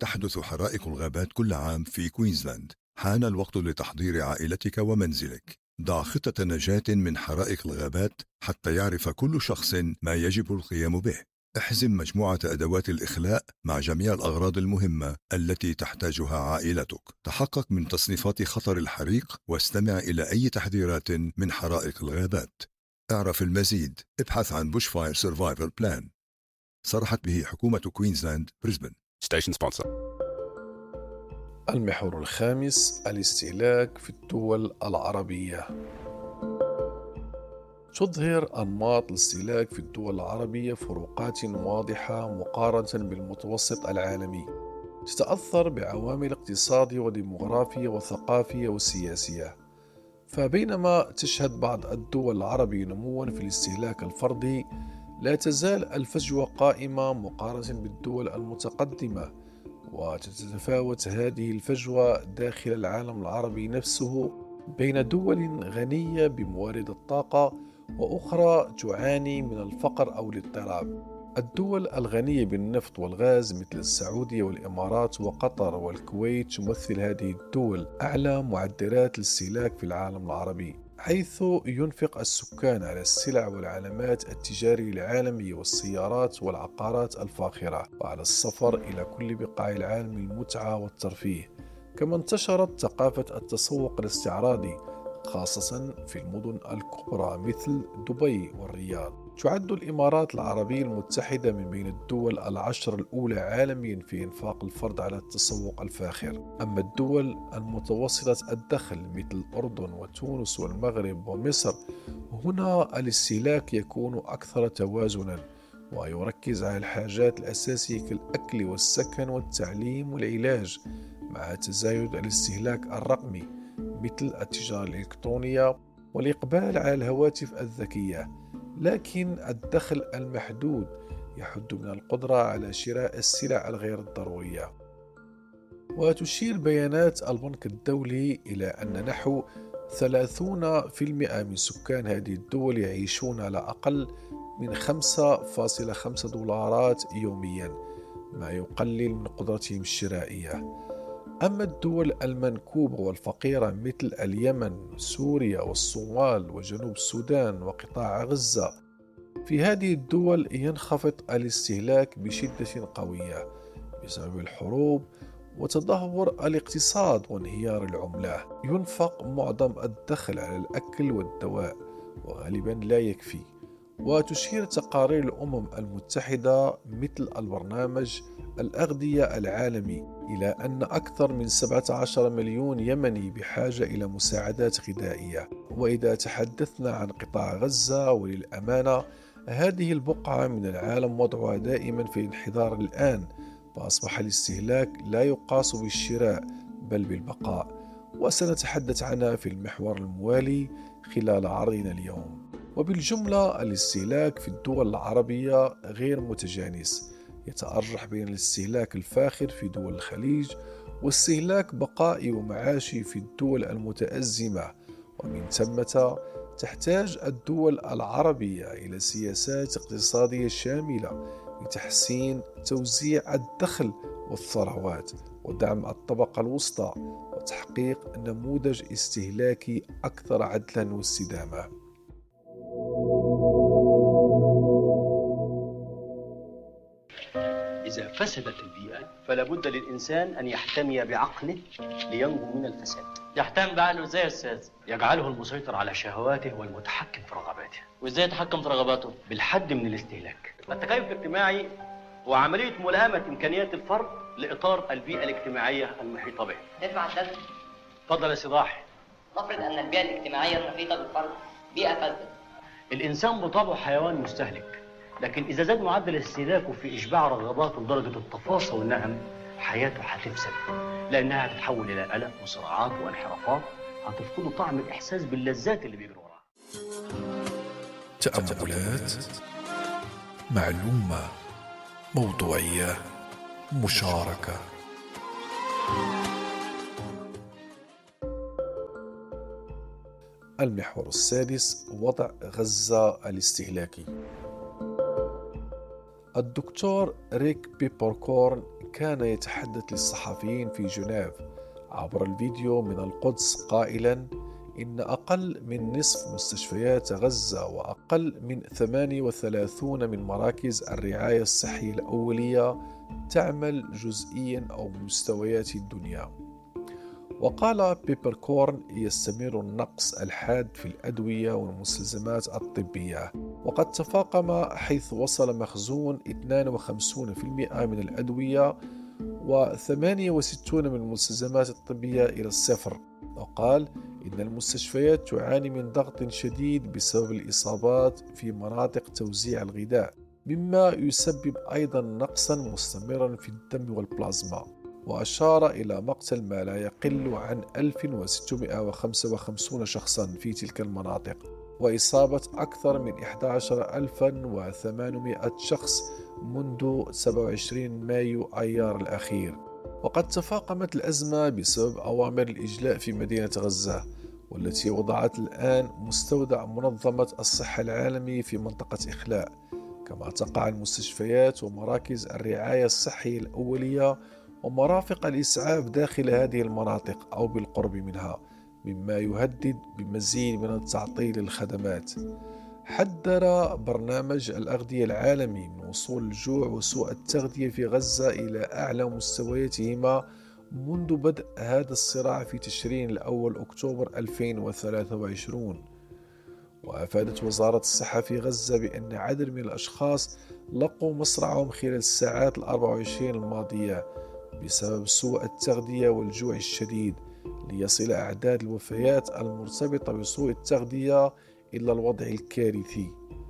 تحدث حرائق الغابات كل عام في كوينزلاند. حان الوقت لتحضير عائلتك ومنزلك. ضع خطة نجاة من حرائق الغابات حتى يعرف كل شخص ما يجب القيام به. احزم مجموعة أدوات الإخلاء مع جميع الأغراض المهمة التي تحتاجها عائلتك. تحقق من تصنيفات خطر الحريق واستمع إلى أي تحذيرات من حرائق الغابات. اعرف المزيد، ابحث عن بوش فاير سيرفايفل بلان. صرحت به حكومة كوينزلاند بريسبن. Station sponsor. المحور الخامس: الاستهلاك في الدول العربية. تظهر أنماط الاستهلاك في الدول العربية فروقات واضحة مقارنة بالمتوسط العالمي، تتأثر بعوامل اقتصادية وديمغرافية وثقافية وسياسية. فبينما تشهد بعض الدول العربية نموا في الاستهلاك الفردي، لا تزال الفجوة قائمة مقارنة بالدول المتقدمة، وتتفاوت هذه الفجوة داخل العالم العربي نفسه بين دول غنية بموارد الطاقة وأخرى تعاني من الفقر أو الاضطراب. الدول الغنية بالنفط والغاز مثل السعودية والإمارات وقطر والكويت تمثل هذه الدول أعلى معدلات الاستهلاك في العالم العربي، حيث ينفق السكان على السلع والعلامات التجارية العالمية والسيارات والعقارات الفاخرة، وعلى السفر إلى كل بقاع العالم للمتعة والترفيه. كما انتشرت ثقافة التسوق الاستعراضي خاصة في المدن الكبرى مثل دبي والرياض. تعد الإمارات العربية المتحدة من بين الدول العشر الأولى عالميا في إنفاق الفرد على التسوق الفاخر. أما الدول المتوسطة الدخل مثل الأردن وتونس والمغرب ومصر، هنا الاستهلاك يكون أكثر توازنا ويركز على الحاجات الأساسية كالأكل والسكن والتعليم والعلاج، مع تزايد الاستهلاك الرقمي مثل التجارة الإلكترونية والإقبال على الهواتف الذكية. لكن الدخل المحدود يحد من القدرة على شراء السلع الغير الضرورية. وتشير بيانات البنك الدولي إلى أن نحو 30% من سكان هذه الدول يعيشون على أقل من 5.5 دولارات يوميا، ما يقلل من قدرتهم الشرائية. أما الدول المنكوبة والفقيرة مثل اليمن، سوريا والصومال وجنوب السودان وقطاع غزة، في هذه الدول ينخفض الاستهلاك بشدة قوية بسبب الحروب وتدهور الاقتصاد وانهيار العملة. ينفق معظم الدخل على الأكل والدواء وغالبا لا يكفي. وتشير تقارير الأمم المتحدة مثل البرنامج الأغذية العالمي إلى أن أكثر من 17 مليون يمني بحاجة إلى مساعدات غذائية. وإذا تحدثنا عن قطاع غزة، وللأمانة هذه البقعة من العالم وضعها دائما في الانحدار الآن، فأصبح الاستهلاك لا يقاس بالشراء بل بالبقاء، وسنتحدث عنها في المحور الموالي خلال عرضنا اليوم. وبالجملة الاستهلاك في الدول العربية غير متجانس، يتأرجح بين الاستهلاك الفاخر في دول الخليج واستهلاك بقائي ومعاشي في الدول المتأزمة. ومن ثم تحتاج الدول العربية إلى سياسات اقتصادية شاملة لتحسين توزيع الدخل والثروات ودعم الطبقة الوسطى وتحقيق نموذج استهلاكي أكثر عدلا واستدامة. إذا فسدت البيئة فلا بد للإنسان أن يحتمي بعقله لينجو من الفساد. يحتمي بعقله إزاي يا أستاذ؟ يجعله المسيطر على شهواته والمتحكم في رغباته. وإزاي يتحكم في رغباته؟ بالحد من الاستهلاك. التكيف الاجتماعي هو عملية ملائمة إمكانيات الفرد لإطار البيئة الاجتماعية المحيطة به. ارفع الدرس. تفضل يا صداح. نفرض أن البيئة الاجتماعية المحيطة بالفرد بيئة فاسدة. الإنسان بطبعه حيوان مستهلك، لكن إذا زاد معدل استهلاكه في إشباع رغباته لدرجة التفاصيل والنهم، حياته هتفسد، لأنها هتتحول إلى قلق وصراعات وانحرافات، هتفقده طعم الإحساس باللذات اللي بيجري وراها. تأملات، معلومة، موضوعية، مشاركة. المحور السادس: وضع غزة الاستهلاكي. الدكتور ريك بيبركورن كان يتحدث للصحفيين في جنيف عبر الفيديو من القدس قائلا إن أقل من نصف مستشفيات غزة وأقل من 38 من مراكز الرعاية الصحية الأولية تعمل جزئيا أو بمستويات الدنيا. وقال بيبركورن يستمر النقص الحاد في الأدوية والمستلزمات الطبية، وقد تفاقم حيث وصل مخزون 52% من الأدوية و68 من المستلزمات الطبية إلى الصفر. وقال إن المستشفيات تعاني من ضغط شديد بسبب الإصابات في مناطق توزيع الغذاء، مما يسبب أيضا نقصا مستمرا في الدم والبلازما. وأشار إلى مقتل ما لا يقل عن 1655 شخصا في تلك المناطق، وإصابة أكثر من 11800 شخص منذ 27 مايو أيار الأخير. وقد تفاقمت الأزمة بسبب أوامر الإجلاء في مدينة غزة، والتي وضعت الآن مستودع منظمة الصحة العالمي في منطقة إخلاء، كما تقع المستشفيات ومراكز الرعاية الصحية الأولية ومرافق الإسعاف داخل هذه المناطق أو بالقرب منها، مما يهدد بمزيد من التعطيل الخدمات. حذر برنامج الأغذية العالمي من وصول الجوع وسوء التغذية في غزة إلى أعلى مستوياتهما منذ بدء هذا الصراع في تشرين الأول أكتوبر 2023. وأفادت وزارة الصحة في غزة بأن عدد من الأشخاص لقوا مصرعهم خلال الساعات 24 الماضية بسبب سوء التغذية والجوع الشديد، ليصل أعداد الوفيات المرتبطة بسوء التغذية إلى الوضع الكارثي.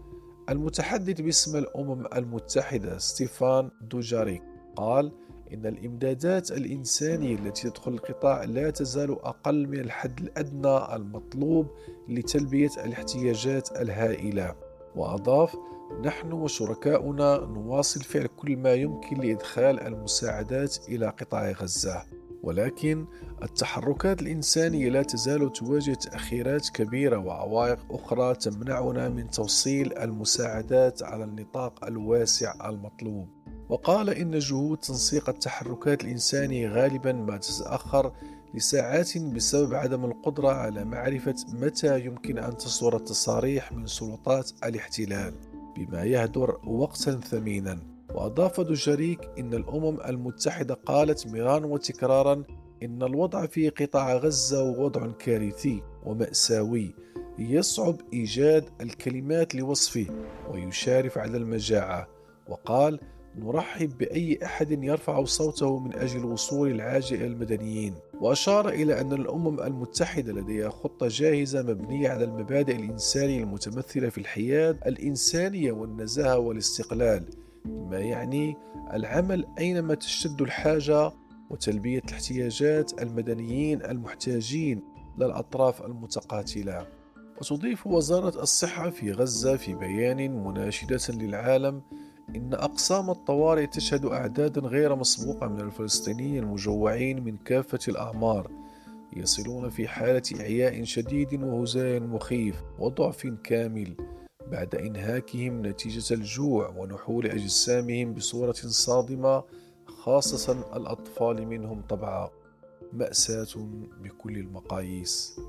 المتحدث باسم الأمم المتحدة ستيفان دوجاريك قال إن الإمدادات الإنسانية التي تدخل القطاع لا تزال أقل من الحد الأدنى المطلوب لتلبية الاحتياجات الهائلة. وأضاف: نحن وشركاؤنا نواصل فعل كل ما يمكن لإدخال المساعدات إلى قطاع غزة، ولكن التحركات الإنسانية لا تزال تواجه تأخيرات كبيرة وعوائق أخرى تمنعنا من توصيل المساعدات على النطاق الواسع المطلوب. وقال إن جهود تنسيق التحركات الإنسانية غالبا ما تتأخر لساعات بسبب عدم القدرة على معرفة متى يمكن أن تصدر التصاريح من سلطات الاحتلال، بما يهدر وقتا ثمينا. وأضاف دوجاريك إن الأمم المتحدة قالت مرارا وتكرارا إن الوضع في قطاع غزة وضع كارثي ومأساوي يصعب إيجاد الكلمات لوصفه ويشارف على المجاعة. وقال: نرحب بأي أحد يرفع صوته من أجل الوصول العاجل إلى المدنيين. وأشار إلى أن الأمم المتحدة لديها خطة جاهزة مبنية على المبادئ الإنسانية المتمثلة في الحياد الإنسانية والنزاهة والاستقلال، ما يعني العمل أينما تشتد الحاجة وتلبية احتياجات المدنيين المحتاجين للأطراف المتقاتلة. وتضيف وزارة الصحة في غزة في بيان مناشدة للعالم إن أقسام الطوارئ تشهد أعدادا غير مسبوقة من الفلسطينيين المجوعين من كافة الأعمار، يصلون في حالة إعياء شديد وهزال مخيف وضعف كامل بعد إنهاكهم نتيجة الجوع ونحول أجسامهم بصورة صادمة، خاصة الأطفال منهم طبعا. مأساة بكل المقاييس.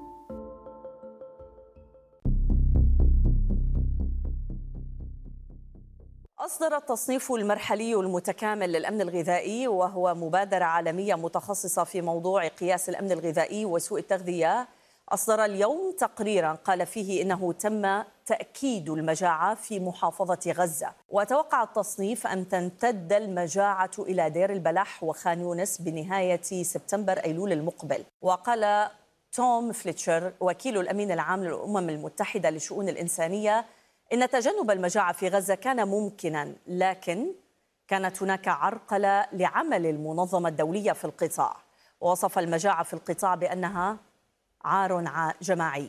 أصدر التصنيف المرحلي المتكامل للأمن الغذائي، وهو مبادرة عالمية متخصصة في موضوع قياس الأمن الغذائي وسوء التغذية، أصدر اليوم تقريرا قال فيه إنه تم تأكيد المجاعة في محافظة غزة. وتوقع التصنيف أن تمتد المجاعة إلى دير البلح وخان يونس بنهاية سبتمبر أيلول المقبل. وقال توم فليتشر وكيل الأمين العام للأمم المتحدة للشؤون الإنسانية إن تجنب المجاعة في غزة كان ممكنا، لكن كانت هناك عرقلة لعمل المنظمة الدولية في القطاع. ووصف المجاعة في القطاع بأنها عار جماعي.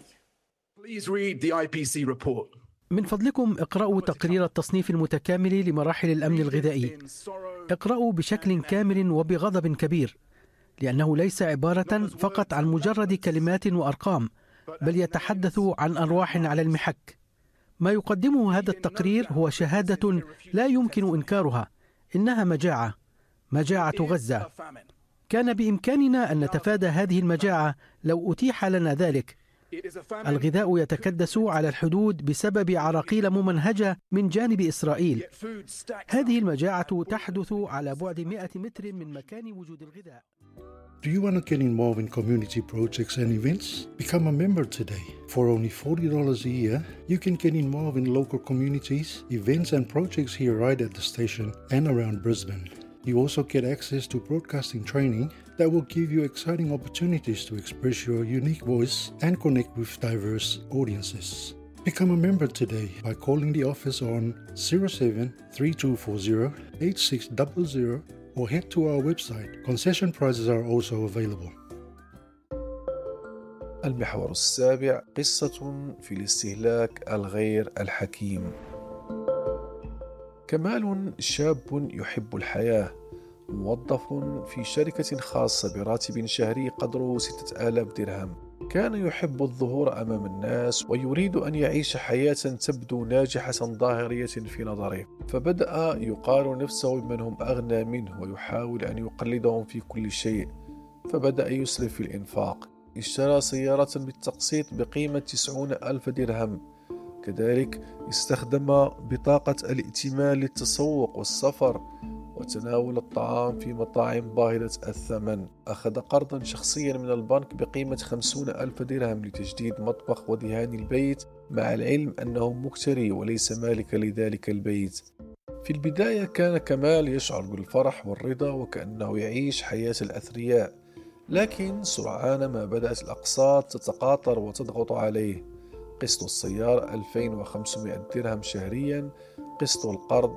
من فضلكم اقرأوا تقرير التصنيف المتكامل لمراحل الأمن الغذائي. اقرأوا بشكل كامل وبغضب كبير، لأنه ليس عبارة فقط عن مجرد كلمات وأرقام، بل يتحدث عن أرواح على المحك. ما يقدمه هذا التقرير هو شهادة لا يمكن إنكارها، إنها مجاعة غزة. كان بإمكاننا أن نتفادى هذه المجاعة لو أتيح لنا ذلك. الغذاء يتكدس على الحدود بسبب عراقيل ممنهجة من جانب إسرائيل. هذه المجاعة تحدث على بعد 100 متر من مكان وجود الغذاء. Do you want to get involved in community projects and events? Become a member today. For only $40 a year, you can get involved in local communities, events and projects here right at the station and around Brisbane. You also get access to broadcasting training that will give you exciting opportunities to express your unique voice and connect with diverse audiences. Become a member today by calling the office on 07 3240 8600 or head to our website. Concession prices are also available. المحور السابع: قصة في الاستهلاك الغير الحكيم. كمال شاب يحب الحياة، موظف في شركة خاصة براتب شهري قدره 6000 درهم. كان يحب الظهور أمام الناس ويريد أن يعيش حياة تبدو ناجحة ظاهرية في نظره، فبدأ يقارن نفسه بمن هم أغنى منه ويحاول أن يقلدهم في كل شيء، فبدأ يسرف في الإنفاق. اشترى سيارة بالتقسيط بقيمة 90,000 درهم. كذلك استخدم بطاقة الائتمان للتسوق والسفر، وتناول الطعام في مطاعم باهظة الثمن. أخذ قرضا شخصيا من البنك بقيمة 50,000 درهم لتجديد مطبخ ودهان البيت، مع العلم أنه مكتري وليس مالك لذلك البيت. في البداية كان كمال يشعر بالفرح والرضا وكأنه يعيش حياة الأثرياء، لكن سرعان ما بدأت الأقساط تتقاطر وتضغط عليه. قسط السيارة 2500 درهم شهريا، قسط القرض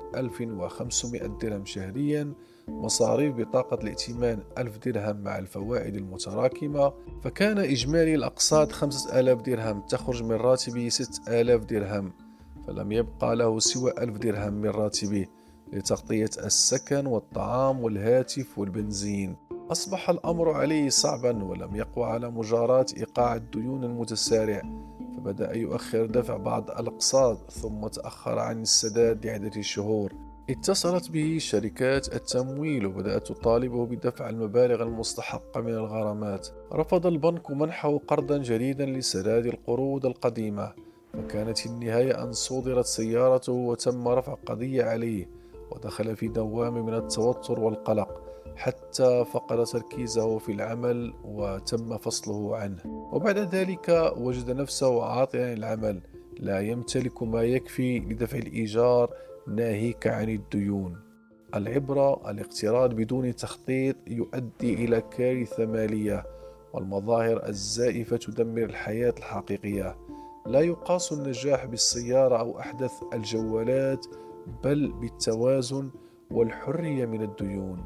1500 درهم شهريا، مصاريف بطاقة الائتمان 1000 درهم مع الفوائد المتراكمة، فكان إجمالي الأقساط 5000 درهم تخرج من راتبه 6000 درهم، فلم يبقى له سوى 1000 درهم من راتبه لتغطية السكن والطعام والهاتف والبنزين. أصبح الأمر عليه صعبا ولم يقوى على مجاراة إيقاع الديون المتسارع، فبدأ يؤخر دفع بعض الأقساط ثم تأخر عن السداد لعدة شهور. اتصلت به شركات التمويل وبدأت تطالبه بدفع المبالغ المستحقة من الغرامات. رفض البنك منحه قرضا جديدا لسداد القروض القديمة، فكانت في النهاية أن صودرت سيارته وتم رفع قضية عليه، ودخل في دوام من التوتر والقلق حتى فقد تركيزه في العمل وتم فصله عنه. وبعد ذلك وجد نفسه عاطلا العمل، لا يمتلك ما يكفي لدفع الإيجار، ناهيك عن الديون. العبرة: الاقتراض بدون تخطيط يؤدي إلى كارثة مالية، والمظاهر الزائفة تدمر الحياة الحقيقية. لا يقاس النجاح بالسيارة أو أحدث الجوالات، بل بالتوازن والحرية من الديون.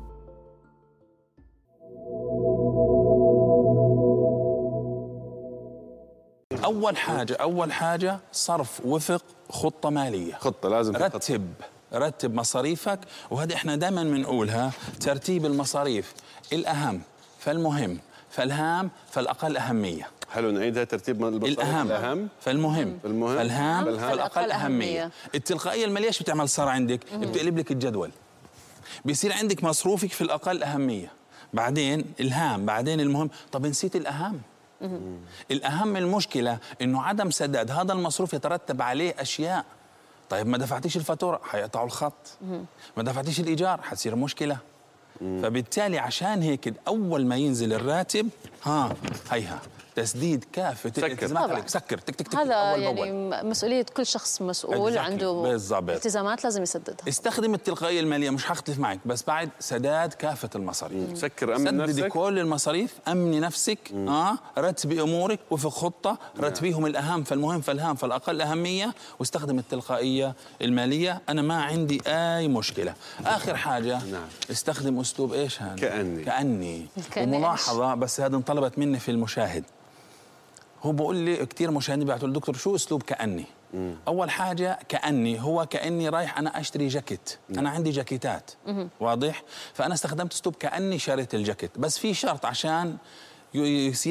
أول حاجة صرف وفق خطة مالية. خطة لازم رتب مصاريفك، وهذه احنا دائما بنقولها: ترتيب المصاريف الأهم فالمهم فالهام فالأقل أهمية. حلو، نعيدها: ترتيب المصاريف الأهم فالمهم فالهام فالأقل أهمية. التلقائية المالية شو بتعمل؟ صار عندك بتقلب لك الجدول، بيصير عندك مصروفك في الأقل أهمية، بعدين الهام، بعدين المهم. طب نسيت الأهم. الأهم المشكلة إنه عدم سداد هذا المصروف يترتب عليه أشياء. طيب ما دفعتيش الفاتورة حيقطعوا الخط، ما دفعتيش الإيجار حتصير مشكلة. فبالتالي عشان هيك أول ما ينزل الراتب هيها تسديد كافة الالتزامات. سكر تك تك تك. هذا يعني مسؤولية كل شخص مسؤول عنده التزامات لازم يسددها. استخدم التلقائية المالية، مش هختلف معك، بس بعد سداد كافة المصاريف. سكر، أمن نفسك، سددي كل المصاريف، أمني نفسك، رتبي أمورك وفي خطة، رتبيهم الأهم فالمهم فالهام فالأقل أهمية، واستخدم التلقائية المالية. أنا ما عندي أي مشكلة. آخر حاجة استخدم أسلوب إيش هذا؟ كأني. وملاحظة بس هذا انطلبت مني في المشاهد. هو بقول لي كثير مشاهدين بيعتوا الدكتور شو اسلوب كأني؟ اول حاجه كأني هو كأني رايح انا اشتري جاكيت، انا عندي جاكيتات، واضح؟ فانا استخدمت اسلوب كأني شريت الجاكيت، بس في شرط عشان يصير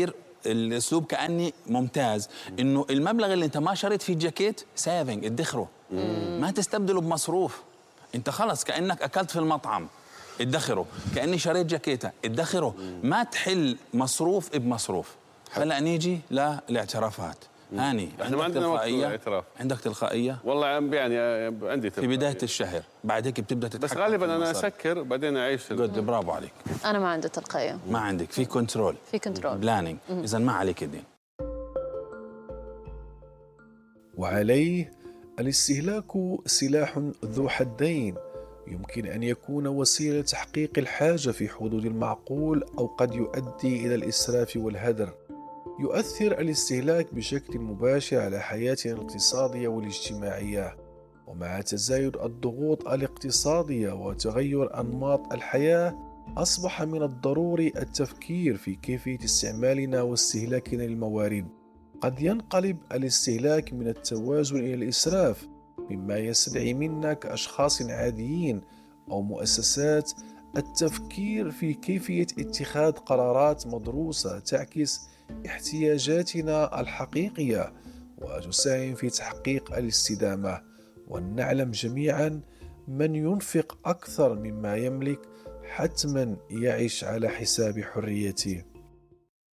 الاسلوب كاني ممتاز، انه المبلغ اللي انت ما شريت فيه الجاكيت سيفنج، ادخره، ما تستبدله بمصروف. انت خلص كانك اكلت في المطعم، ادخره. كاني شريت جاكيته، ادخره. ما تحل مصروف بمصروف. هلا نيجي للاعترافات. هاني احنا ما عندنا وقت للاعتراف. عندك تلقائيه؟ والله يعني عندي في بدايه الشهر، بعد هيك بتبدا تتحكم. بس غالبا انا اسكر بعدين اعيش. برافو عليك. انا ما عندي تلقائيه. ما عندك، في كنترول، في كنترول، بلانينج. اذا ما عليك الدين. وعليه الاستهلاك سلاح ذو حدين، يمكن أن يكون وسيلة تحقيق الحاجة في حدود المعقول، أو قد يؤدي إلى الإسراف والهدر. يؤثر الاستهلاك بشكل مباشر على حياتنا الاقتصادية والاجتماعية، ومع تزايد الضغوط الاقتصادية وتغير أنماط الحياة أصبح من الضروري التفكير في كيفية استعمالنا واستهلاكنا للموارد. قد ينقلب الاستهلاك من التوازن إلى الإسراف، مما يستدعي منا كأشخاص عاديين أو مؤسسات التفكير في كيفية اتخاذ قرارات مدروسة تعكس احتياجاتنا الحقيقية وتساهم في تحقيق الاستدامة. ولنعلم جميعا من ينفق أكثر مما يملك حتما يعيش على حساب حريته.